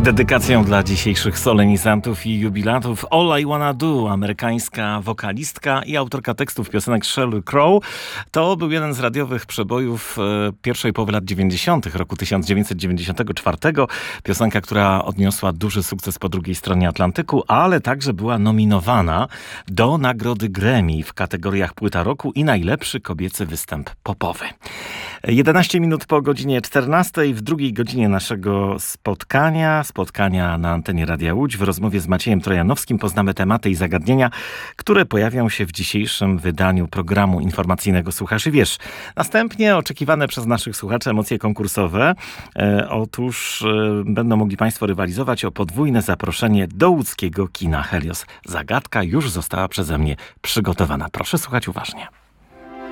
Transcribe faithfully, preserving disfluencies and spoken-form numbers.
Dedykacją dla dzisiejszych solenizantów i jubilatów All I Wanna Do, amerykańska wokalistka i autorka tekstów piosenek Sheryl Crow. To był jeden z radiowych przebojów pierwszej połowy lat dziewięćdziesiątych, roku tysiąc dziewięćset dziewięćdziesiątego czwartego. Piosenka, która odniosła duży sukces po drugiej stronie Atlantyku, ale także była nominowana do nagrody Grammy w kategoriach Płyta Roku i Najlepszy Kobiecy Występ Popowy. jedenaście minut po godzinie czternastej, w drugiej godzinie naszego spotkania, spotkania na antenie Radia Łódź, w rozmowie z Maciejem Trojanowskim poznamy tematy i zagadnienia, które pojawią się w dzisiejszym wydaniu programu informacyjnego Słuchasz i Wiesz. Następnie oczekiwane przez naszych słuchaczy emocje konkursowe. E, otóż e, będą mogli Państwo rywalizować o podwójne zaproszenie do łódzkiego kina Helios. Zagadka już została przeze mnie przygotowana. Proszę słuchać uważnie.